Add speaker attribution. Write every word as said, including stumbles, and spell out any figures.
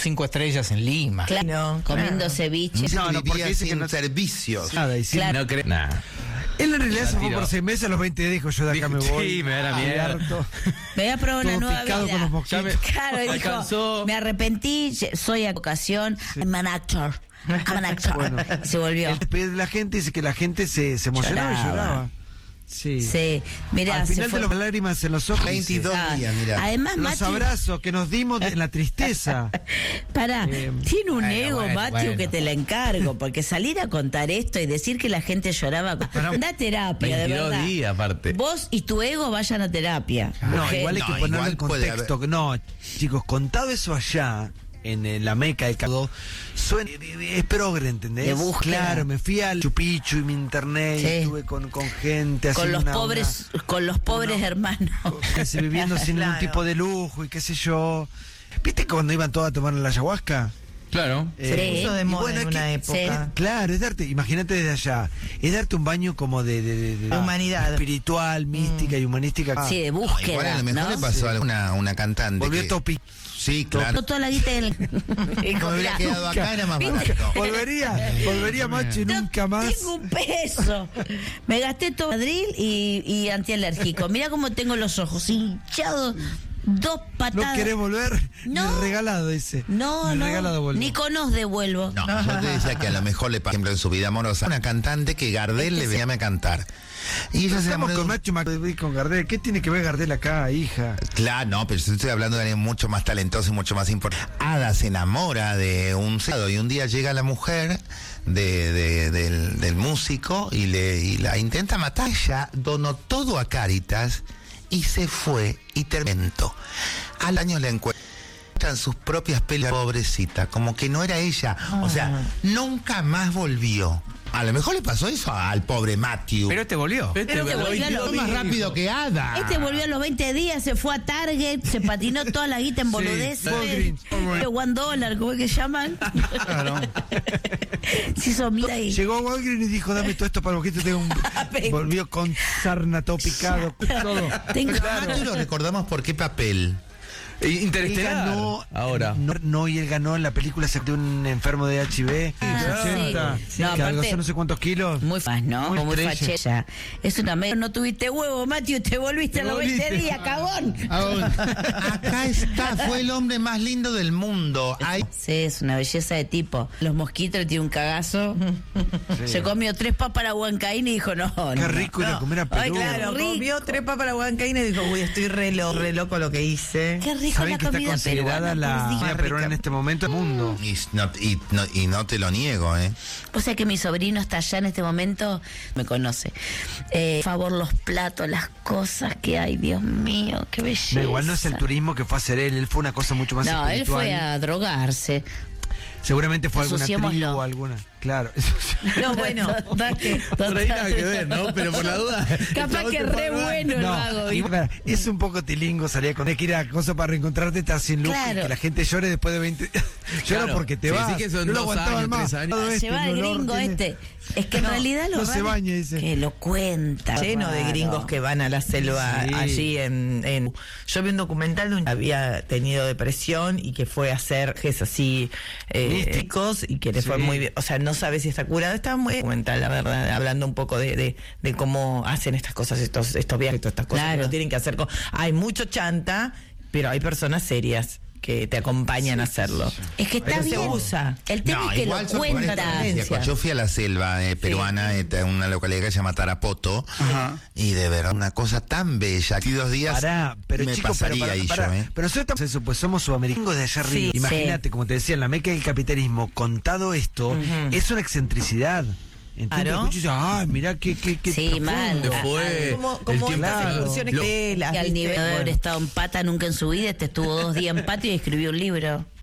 Speaker 1: cinco estrellas en Lima.
Speaker 2: Claro,
Speaker 3: No,
Speaker 2: comiendo
Speaker 3: claro.
Speaker 2: ceviche.
Speaker 4: No, no, porque dice que no
Speaker 5: servicios.
Speaker 4: Nada, y sí,
Speaker 2: Claro.
Speaker 1: No creo. Nah.
Speaker 4: él en realidad
Speaker 1: La
Speaker 4: se fue
Speaker 1: tiró.
Speaker 4: por seis meses, a los veinte dijo, yo de acá me voy.
Speaker 1: Sí, me da la
Speaker 4: Estoy
Speaker 1: mierda.
Speaker 4: harto.
Speaker 2: Me voy a probar una
Speaker 4: Todo
Speaker 2: nueva
Speaker 4: picado
Speaker 2: vida.
Speaker 4: con los mosquitos.
Speaker 2: Claro, y dijo,
Speaker 1: Alcanzó.
Speaker 2: me arrepentí, soy a vocación, I'm an actor. I'm an actor.
Speaker 4: Bueno.
Speaker 2: Y se volvió.
Speaker 4: Él despide de la gente, dice que la gente se, se emocionaba y
Speaker 2: Lloraba.
Speaker 4: lloraba. Sí.
Speaker 2: Sí, mirá,
Speaker 4: Al
Speaker 2: se
Speaker 4: final
Speaker 2: fue.
Speaker 4: de las lágrimas en los ojos.
Speaker 5: veintidós
Speaker 2: Ah,
Speaker 5: días, mirá.
Speaker 2: Además,
Speaker 4: Los
Speaker 2: Mati,
Speaker 4: abrazos que nos dimos en la tristeza.
Speaker 2: pará,
Speaker 4: Eh,
Speaker 2: tiene un
Speaker 1: bueno,
Speaker 2: ego,
Speaker 1: bueno,
Speaker 2: Matthew,
Speaker 1: bueno.
Speaker 2: que te la encargo, porque salir a contar esto y decir que la gente lloraba, da terapia, de
Speaker 1: veintidós
Speaker 2: verdad.
Speaker 1: días aparte.
Speaker 2: Vos y tu ego vayan a terapia.
Speaker 4: No,
Speaker 2: Porque-
Speaker 4: igual hay que
Speaker 5: No,
Speaker 4: ponerlo
Speaker 5: igual
Speaker 4: en
Speaker 5: puede
Speaker 4: contexto. que No, chicos, contado eso allá, en eh, la Meca de Cabo, suena, es progre, ¿entendés?
Speaker 2: De búsqueda.
Speaker 4: Claro, me fui al Chupichu y mi internet,
Speaker 2: Sí.
Speaker 4: y estuve con, con gente
Speaker 2: con
Speaker 4: haciendo
Speaker 2: los
Speaker 4: una-
Speaker 2: pobres, con los pobres hermanos.
Speaker 4: una- se viviendo sin ningún
Speaker 3: Claro.
Speaker 4: tipo de lujo y qué sé yo. ¿Viste cuando iban todos a tomar la ayahuasca?
Speaker 1: Claro.
Speaker 3: Se
Speaker 4: Eh,
Speaker 3: puso de
Speaker 4: y
Speaker 3: moda
Speaker 4: bueno,
Speaker 3: en
Speaker 4: es
Speaker 3: una
Speaker 4: que-
Speaker 3: época.
Speaker 4: Claro, es darte, imagínate desde allá, es darte un baño como de, de, de- de-
Speaker 3: De humanidad.
Speaker 4: espiritual, mística y humanística.
Speaker 2: Sí, de
Speaker 5: No,
Speaker 2: búsqueda,
Speaker 5: igual a lo mejor
Speaker 2: ¿no?
Speaker 5: le pasó a una, una cantante.
Speaker 4: Volvió
Speaker 5: que-
Speaker 4: topi.
Speaker 5: Sí, claro.
Speaker 2: No toda la guita en el...
Speaker 5: No me hubiera quedado acá, era más
Speaker 2: ¿Viste?
Speaker 5: barato.
Speaker 4: Volvería, volvería macho y
Speaker 2: No
Speaker 4: nunca más.
Speaker 2: Tengo un peso. Me gasté todo Madrid y, y antialérgico. Mira cómo tengo los ojos hinchados. Dos
Speaker 4: No
Speaker 2: patadas.
Speaker 4: querés volver,
Speaker 2: No.
Speaker 4: ni regalado ese.
Speaker 2: No,
Speaker 4: Ni
Speaker 2: no.
Speaker 4: regalado vuelvo.
Speaker 2: Ni con os devuelvo.
Speaker 5: No, yo te decía que a lo mejor le pasó, por ejemplo, en su vida amorosa, una cantante que Gardel le venía a cantar. Y ella se
Speaker 4: Estamos
Speaker 5: enamoró
Speaker 4: con
Speaker 5: de-
Speaker 4: Nacho Mac- y con Gardel. ¿Qué tiene que ver Gardel acá, hija?
Speaker 5: Claro, no, pero yo estoy hablando de alguien mucho más talentoso y mucho más importante. Ada se enamora de un cerdo y un día llega la mujer de, de- del, del músico y, le, y la intenta matar. Ella donó todo a Cáritas y se fue y terminó. Al año la encuentran sus propias pelas, pobrecita, como que no era ella. O sea, nunca más volvió. A lo mejor le pasó eso al pobre Matthew.
Speaker 1: Pero este volvió.
Speaker 2: Pero que volvió a los
Speaker 5: más rápido que Ada.
Speaker 2: Este volvió a los veinte días, se fue a Target, se patinó toda la guita en boludeces.
Speaker 4: Walgreens.
Speaker 2: De one dólar, ¿cómo es que llaman?
Speaker 1: Claro.
Speaker 2: Se hizo mira ahí.
Speaker 4: Llegó Walgreens y dijo, dame todo esto para que tengo un... Volvió con sarna, todo picado, todo.
Speaker 2: Tengo-
Speaker 5: Matthew lo recordamos por qué papel.
Speaker 4: Él
Speaker 1: Interestelar.
Speaker 4: ganó,
Speaker 1: Ahora.
Speaker 4: No, no, y él ganó en la película de un enfermo de H I V.
Speaker 2: Ah,
Speaker 4: de ochenta,
Speaker 2: sí. No,
Speaker 4: que
Speaker 2: aparte-
Speaker 4: adelgazó no sé cuántos kilos.
Speaker 2: Muy faz, ¿no?
Speaker 4: Muy
Speaker 2: Muy,
Speaker 4: estrella.
Speaker 2: fachera. Es una me... No tuviste huevo, Matthew, te volviste a los veinte días, cagón.
Speaker 5: Acá está, fue el hombre más lindo del mundo. Ay,
Speaker 2: Sí, es una belleza de tipo. Los mosquitos le tiene un cagazo. Se comió tres papas a la huancaína y dijo, no,
Speaker 4: Qué
Speaker 2: no.
Speaker 4: rico ir a comer a
Speaker 2: Ay,
Speaker 4: Perú.
Speaker 2: claro.
Speaker 3: Claro,
Speaker 2: rico.
Speaker 3: comió tres papas a la huancaína y dijo, uy, estoy re, lo- re loco lo que hice.
Speaker 2: Qué rico
Speaker 4: ¿Saben
Speaker 2: la
Speaker 4: que está
Speaker 2: comida
Speaker 4: considerada
Speaker 2: peruana,
Speaker 4: la
Speaker 2: por Dios.
Speaker 4: comida peruana en este momento del mundo?
Speaker 5: y no, y, no, y no te lo niego, ¿eh?
Speaker 2: O sea que mi sobrino está allá en este momento, me conoce. Eh, por favor, los platos, las cosas que hay, Dios mío, qué belleza.
Speaker 4: No, igual no es el turismo que fue a hacer él, él fue una cosa mucho más
Speaker 2: No, él
Speaker 4: espiritual.
Speaker 2: fue a drogarse.
Speaker 4: Seguramente fue alguna
Speaker 2: Ensuciémoslo.
Speaker 4: tribu o alguna. Claro.
Speaker 3: No, bueno,
Speaker 2: Total que-
Speaker 1: No hay nada que ver, ¿no? Pero por la duda.
Speaker 2: Capaz que re bueno lo hago.
Speaker 4: y, bueno, es un poco tilingo salir con. Tienes que ir a cosas para reencontrarte, estar sin luz
Speaker 2: Claro.
Speaker 4: y que la gente llore después de veinte. Llora
Speaker 1: Claro.
Speaker 4: porque te
Speaker 1: Sí,
Speaker 4: va.
Speaker 1: sí que son
Speaker 4: no lo
Speaker 1: dos
Speaker 4: aguantaban
Speaker 1: años,
Speaker 4: más.
Speaker 1: tres años.
Speaker 4: Todo
Speaker 2: Se
Speaker 4: este,
Speaker 2: va el
Speaker 4: un olor
Speaker 2: gringo
Speaker 4: tiene-
Speaker 2: este. Es que en
Speaker 3: No,
Speaker 2: realidad lo
Speaker 4: no se
Speaker 2: raro-
Speaker 4: baña, dice.
Speaker 2: Que lo cuenta.
Speaker 3: lleno de
Speaker 2: raro.
Speaker 3: gringos que van a la selva
Speaker 4: Sí.
Speaker 3: allí en, en... Yo vi un documental de un había tenido depresión y que fue a hacer gestos así eh, místicos y que le fue
Speaker 4: Sí.
Speaker 3: muy bien. O sea, no sabe si está curado. Está muy documental, la verdad, hablando un poco de, de, de cómo hacen estas cosas, estos, estos viajes, todas estas cosas
Speaker 2: Claro.
Speaker 3: que no tienen que hacer. Con... Hay mucho chanta, pero hay personas serias que te acompañan a hacerlo.
Speaker 2: Es que está
Speaker 3: Pero se
Speaker 2: bien.
Speaker 3: usa.
Speaker 2: El tema
Speaker 5: No,
Speaker 2: es que
Speaker 5: igual
Speaker 2: lo
Speaker 5: son
Speaker 2: cuenta.
Speaker 5: diferencias. Cuando yo fui a la selva eh, peruana, eh, en una localidad que se llama Tarapoto, y de verdad, una cosa tan bella. Aquí dos días
Speaker 4: Pará, pero
Speaker 5: me
Speaker 4: chicos, pero,
Speaker 5: pasaría
Speaker 4: pará,
Speaker 5: ahí
Speaker 4: pará.
Speaker 5: yo, ¿eh?
Speaker 4: Pero nosotros estamos eso, pues somos sudamericanos de allá arriba.
Speaker 3: Sí.
Speaker 4: Imagínate, como te decía, en la meca del capitalismo, contado esto, es una excentricidad. ¿Entiendes?
Speaker 3: Claro.
Speaker 4: Lo escucho y dices, ay, mirá qué, qué, qué
Speaker 2: Sí,
Speaker 4: profundo.
Speaker 2: mal.
Speaker 1: ¿Dónde
Speaker 2: Ah,
Speaker 1: fue?
Speaker 3: Como,
Speaker 1: El
Speaker 3: como
Speaker 1: tiempo-
Speaker 3: estas
Speaker 4: Claro.
Speaker 3: excursiones
Speaker 1: Lo-
Speaker 3: que las
Speaker 2: Que al
Speaker 3: viste,
Speaker 2: nivel de haber
Speaker 3: bueno.
Speaker 2: estado en pata nunca en su vida, este estuvo dos días en patio y escribió un libro.